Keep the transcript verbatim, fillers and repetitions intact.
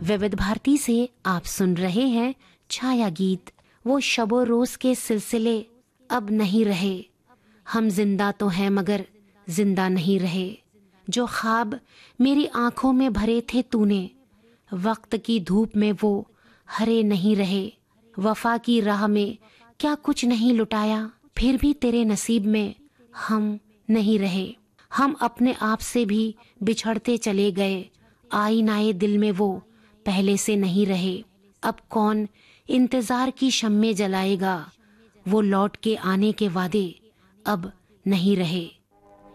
विविध भारती से आप सुन रहे हैं छाया गीत। वो शबो रोज के सिलसिले अब नहीं रहे, हम जिंदा तो हैं मगर जिंदा नहीं रहे। जो ख्वाब मेरी आंखों में भरे थे तूने, वक्त की धूप में वो हरे नहीं रहे। वफा की राह में क्या कुछ नहीं लुटाया, फिर भी तेरे नसीब में हम नहीं रहे। हम अपने आप से भी बिछड़ते चले गए, आईनाए दिल में वो पहले से नहीं रहे। अब कौन इंतजार की शम्में जलाएगा, वो लौट के आने के वादे अब नहीं रहे।